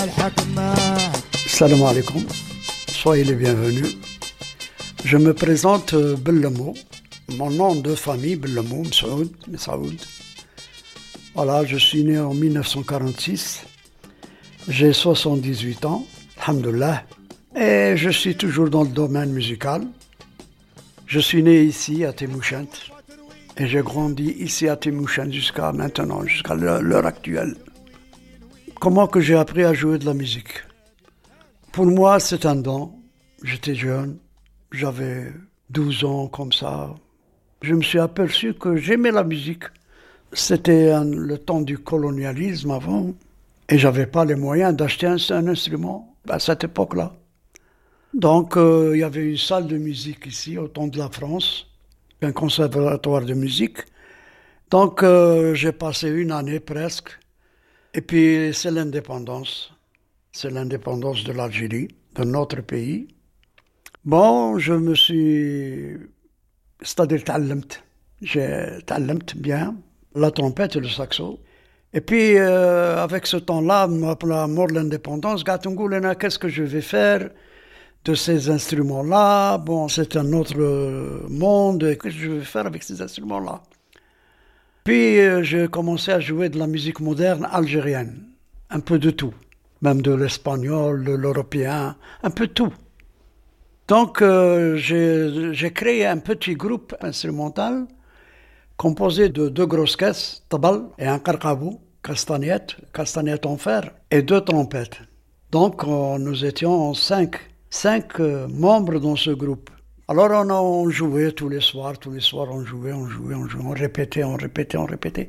Salam alaikum, soyez les bienvenus. Je me présente Bellamou, mon nom de famille Bellamou, Msaoud. Voilà, je suis né en 1946, j'ai 78 ans, alhamdoulilah, et je suis toujours dans le domaine musical. Je suis né ici à Témouchent et j'ai grandi ici à Témouchent jusqu'à maintenant, jusqu'à l'heure actuelle. Comment que j'ai appris à jouer de la musique? Pour moi, c'est un don. J'étais jeune, j'avais 12 ans comme ça. Je me suis aperçu que j'aimais la musique. C'était le temps du colonialisme avant et j'avais pas les moyens d'acheter un instrument à cette époque-là. Donc, il y avait une salle de musique ici, au temps de la France, un conservatoire de musique. Donc, j'ai passé une année presque. Et puis, c'est l'indépendance. C'est l'indépendance de l'Algérie, de notre pays. Bon, je me suis... C'est-à-dire, j'ai تعلمت bien la trompette et le saxo. Et puis, avec ce temps-là, après la mort de l'indépendance, qu'est-ce que je vais faire de ces instruments-là? Bon, c'est un autre monde. Qu'est-ce que je vais faire avec ces instruments-là? Puis, j'ai commencé à jouer de la musique moderne algérienne. Un peu de tout. Même de l'espagnol, de l'européen, un peu tout. Donc, j'ai créé un petit groupe instrumental composé de 2 grosses caisses, tabal et un carcabou, castagnette en fer, et 2 trompettes. Donc, nous étions 5 membres dans ce groupe. Alors, on jouait tous les soirs, on jouait, on répétait.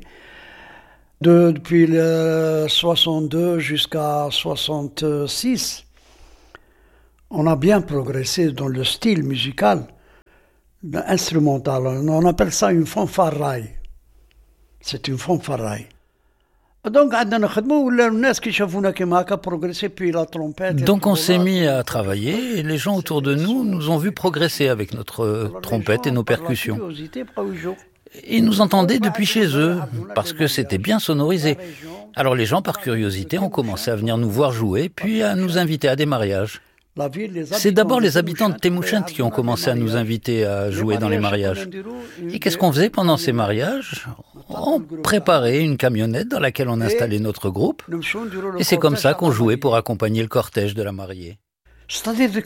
Depuis le 62 jusqu'à 66, on a bien progressé dans le style musical, instrumental. On appelle ça une fanfaraille. C'est une fanfaraille. Donc, on s'est mis à travailler et les gens autour de nous ont vu progresser avec notre trompette et nos percussions. Ils nous entendaient depuis chez eux, parce que c'était bien sonorisé. Alors les gens, par curiosité, ont commencé à venir nous voir jouer, puis à nous inviter à des mariages. C'est d'abord les habitants de Témouchent qui ont commencé à nous inviter à jouer dans les mariages. Et qu'est-ce qu'on faisait pendant ces mariages? On préparait une camionnette dans laquelle on installait notre groupe, et c'est comme ça qu'on jouait pour accompagner le cortège de la mariée. C'est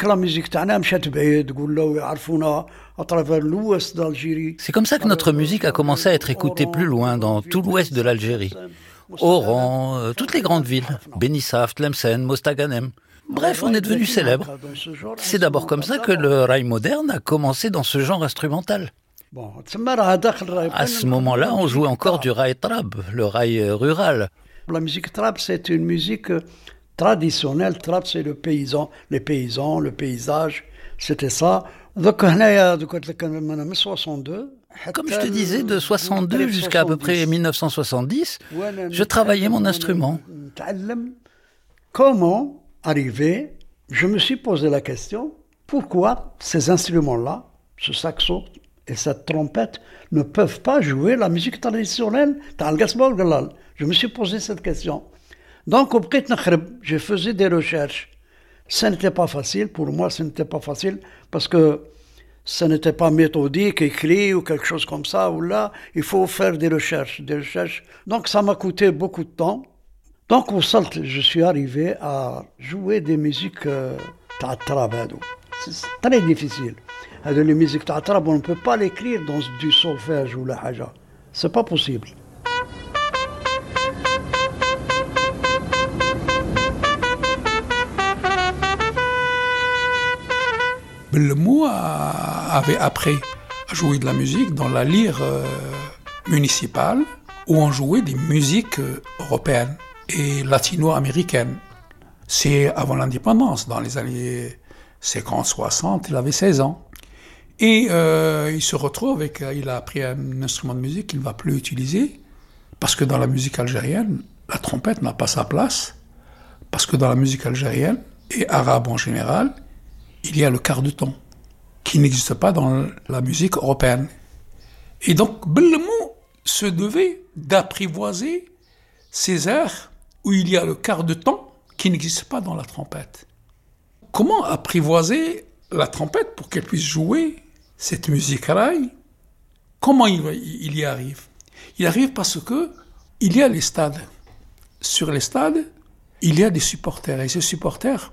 comme ça que notre musique a commencé à être écoutée plus loin, dans tout l'ouest de l'Algérie. Oran, toutes les grandes villes, Benissaf, Tlemcen, Mostaganem. Bref, on est devenu célèbre. C'est d'abord comme ça que le raï moderne a commencé dans ce genre instrumental. À ce moment-là, on jouait encore du raï trab, le raï rural. La musique trab, c'est une musique traditionnelle. Trab, c'est le paysan, les paysans, le paysage. C'était ça. Comme je te disais, de 62 jusqu'à à peu près 1970, je travaillais mon instrument. Comment arriver? Je me suis posé la question, pourquoi ces instruments-là, ce saxo et cette trompette, ne peuvent pas jouer la musique traditionnelle? Je me suis posé cette question. Donc, je faisais des recherches. Ce n'était pas facile, pour moi, ce n'était pas facile, parce que ce n'était pas méthodique, écrit ou quelque chose comme ça, ou là, il faut faire des recherches. Donc, ça m'a coûté beaucoup de temps. Donc, au salt, je suis arrivé à jouer des musiques ta'atrab. C'est très difficile. Les musiques ta'atrab, on ne peut pas l'écrire dans du solfège ou la haja. C'est pas possible. Bellamou avait appris à jouer de la musique dans la lyre municipale où on jouait des musiques européennes et latino-américaines. C'est avant l'indépendance, dans les années 50-60, il avait 16 ans. Et il se retrouve il a appris un instrument de musique qu'il ne va plus utiliser parce que dans la musique algérienne, la trompette n'a pas sa place, parce que dans la musique algérienne et arabe en général, il y a le quart de ton qui n'existe pas dans la musique européenne. Et donc, Bellamou se devait d'apprivoiser ces airs où il y a le quart de ton qui qui n'existe pas dans la trompette. Comment apprivoiser la trompette pour qu'elle puisse jouer cette musique raï? Comment il y arrive? Il arrive parce que il y a les stades. Sur les stades, il y a des supporters. Et ces supporters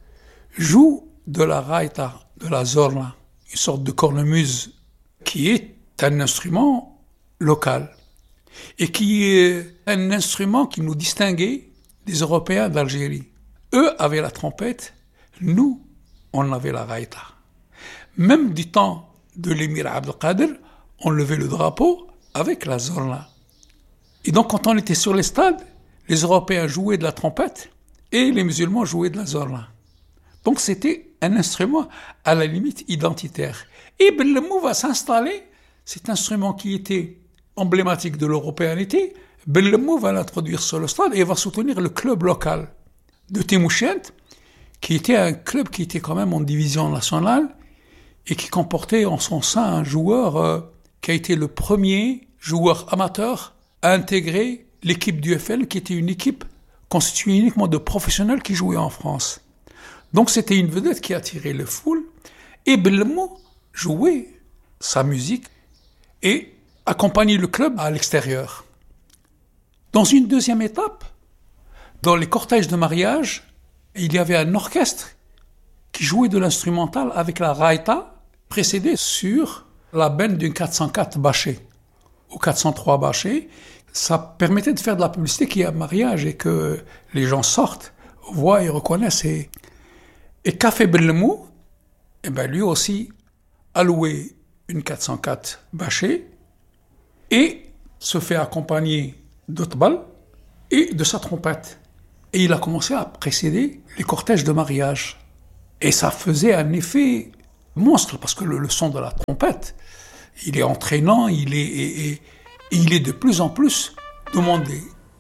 jouent de la raïta, de la zorla, une sorte de cornemuse qui est un instrument local et qui est un instrument qui nous distinguait des Européens d'Algérie. Eux avaient la trompette, nous, on avait la raïta. Même du temps de l'émir Abdelkader, on levait le drapeau avec la zorla. Et donc, quand on était sur les stades, les Européens jouaient de la trompette et les musulmans jouaient de la zorla. Donc, c'était un instrument à la limite identitaire. Et Bellemou va s'installer, cet instrument qui était emblématique de l'européanité, Bellemou va l'introduire sur le stade et va soutenir le club local de Témouchent, qui était un club qui était quand même en division nationale et qui comportait en son sein un joueur qui a été le premier joueur amateur à intégrer l'équipe du FL, qui était une équipe constituée uniquement de professionnels qui jouaient en France. Donc c'était une vedette qui attirait les foules, et Bellemou jouait sa musique et accompagnait le club à l'extérieur. Dans une deuxième étape, dans les cortèges de mariage, il y avait un orchestre qui jouait de l'instrumental avec la raïta, précédé sur la benne d'une 404 bâchée ou 403 bâchée. Ça permettait de faire de la publicité qu'il y a un mariage et que les gens sortent, voient et reconnaissent. Et Café Bellemou, lui aussi, a loué une 404 bâchée et se fait accompagner d'otbal et de sa trompette. Et il a commencé à précéder les cortèges de mariage. Et ça faisait un effet monstre, parce que le son de la trompette, il est entraînant, il est de plus en plus demandé.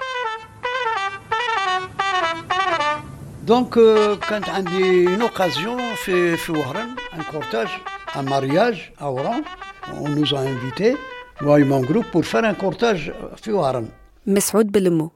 Donc, quand on a une occasion, fait Wahran, un cortège, un mariage à Oran, on nous a invités, moi et mon groupe, pour faire un cortège à Wahran. Mes'oud Bellemou.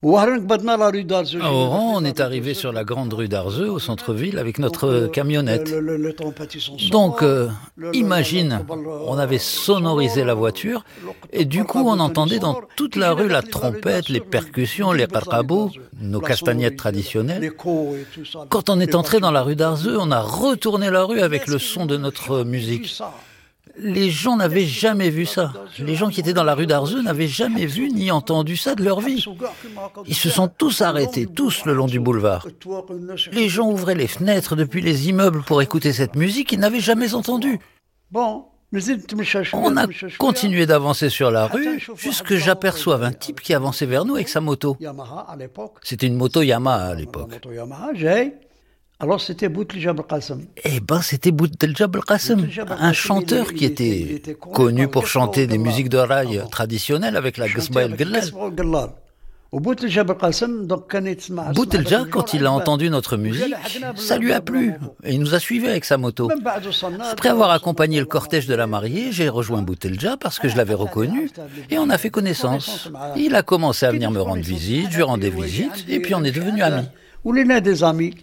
À Oran, on est arrivé sur la grande rue d'Arzeux, au centre-ville, avec notre camionnette. Donc, imagine, on avait sonorisé la voiture, et du coup, on entendait dans toute la rue la trompette, les percussions, les qarqabos, nos castagnettes traditionnelles. Quand on est entré dans la rue d'Arzeux, on a retourné la rue avec le son de notre musique. Les gens n'avaient jamais vu ça. Les gens qui étaient dans la rue d'Arzeux n'avaient jamais vu ni entendu ça de leur vie. Ils se sont tous arrêtés, tous le long du boulevard. Les gens ouvraient les fenêtres depuis les immeubles pour écouter cette musique qu'ils n'avaient jamais entendue. On a continué d'avancer sur la rue jusque j'aperçoive un type qui avançait vers nous avec sa moto. C'était une moto Yamaha à l'époque. Alors c'était Boutelja Belkacem. C'était Boutelja Belkacem, un chanteur qui était connu pour chanter des musiques de raï traditionnelles avec la Ghesba el Gellal. Boutelja, quand il a entendu notre musique, ça lui a plu et il nous a suivis avec sa moto. Après avoir accompagné le cortège de la mariée, j'ai rejoint Boutelja parce que je l'avais reconnu et on a fait connaissance. Il a commencé à venir me rendre visite, je lui rendais visite et puis on est devenus amis. On est des amis.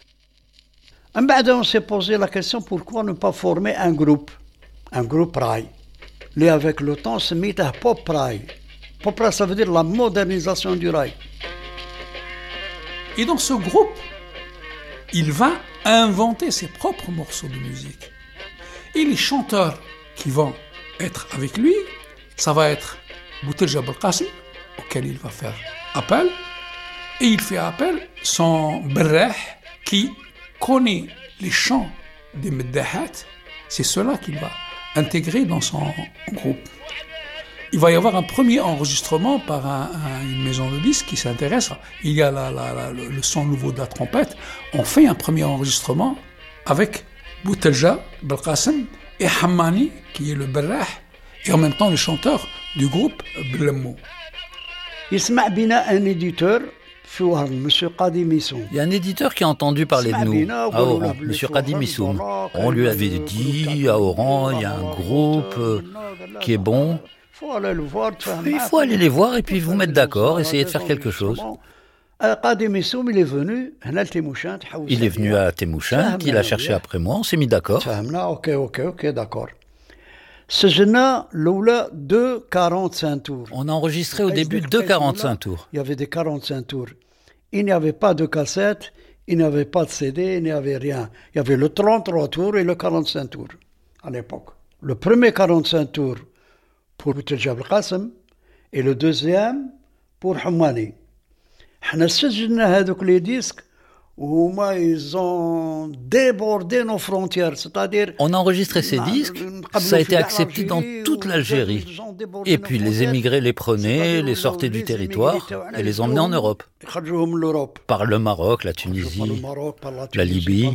On s'est posé la question pourquoi ne pas former un groupe raï. Et avec le temps, se mit à pop raï. Pop raï, ça veut dire la modernisation du raï. Et dans ce groupe, il va inventer ses propres morceaux de musique. Et les chanteurs qui vont être avec lui, ça va être Boutelja Belkacem, auquel il va faire appel. Et il fait appel son berrah qui connaît les chants des Meddahat, c'est cela qu'il va intégrer dans son groupe. Il va y avoir un premier enregistrement par une maison de disques qui s'intéresse. Il y a le son nouveau de la trompette. On fait un premier enregistrement avec Boutelja Belkacem et Hammani, qui est le berrah, et en même temps le chanteur du groupe Bellemou. Il se met bien un éditeur. Il y a un éditeur qui a entendu parler de nous à Oran, M. Qadim Issoum. On lui avait dit à Oran, il y a un groupe qui est bon. Il faut aller les voir et puis vous mettre d'accord, essayer de faire quelque chose. Il est venu à Témouchent, il a cherché après moi, on s'est mis d'accord. Ok, d'accord. سجلنا الأولى 2:45 tours. On a enregistré au début 2:45 tours. Il y avait des 45 tours. Il n'y avait pas de cassette, il n'y avait pas de CD, il n'y avait rien. Il y avait le 33 tours et le 45 tours à l'époque. Le premier 45 tours pour Bouteljab al-Qasim et le deuxième pour Hamani. احنا سجلنا هذوك les disques وهما ils ont débordé nos frontières, c'est-à-dire on a enregistré ces disques, ça a été accepté dans toute l'Algérie. Et puis les émigrés les prenaient, les sortaient du territoire et les emmenaient en Europe. Par le Maroc, la Tunisie, la Libye.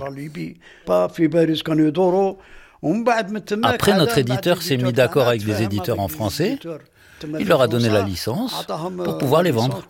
Après, notre éditeur s'est mis d'accord avec des éditeurs en français. Il leur a donné la licence pour pouvoir les vendre.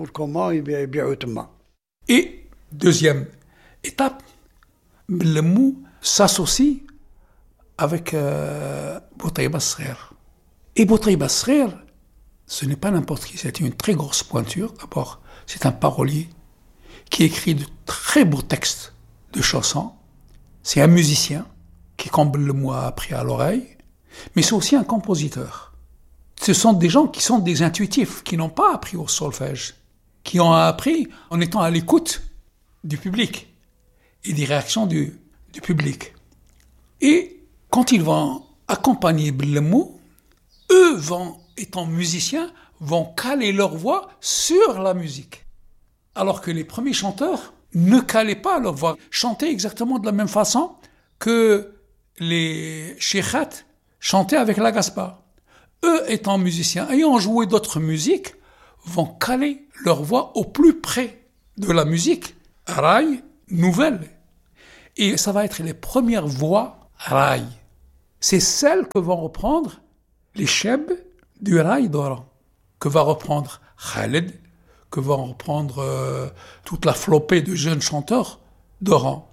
Et deuxième étape, Bellemou s'associe avec Boutaïba Srer. Et Boutaïba Srer, ce n'est pas n'importe qui, c'est une très grosse pointure. D'abord, c'est un parolier qui écrit de très beaux textes de chansons. C'est un musicien qui, comme Bellemou a appris à l'oreille, mais c'est aussi un compositeur. Ce sont des gens qui sont des intuitifs, qui n'ont pas appris au solfège, qui ont appris en étant à l'écoute du public et des réactions du public. Et quand ils vont accompagner Bellemou, eux, étant musiciens, vont caler leur voix sur la musique. Alors que les premiers chanteurs ne calaient pas leur voix, chantaient exactement de la même façon que les cheikhats chantaient avec la gaspa. Eux, étant musiciens, ayant joué d'autres musiques, vont caler leur voix au plus près de la musique raï nouvelle. Et ça va être les premières voix raï. C'est celles que vont reprendre les chebs du raï d'Oran, que va reprendre Khaled, que vont reprendre toute la flopée de jeunes chanteurs d'Oran.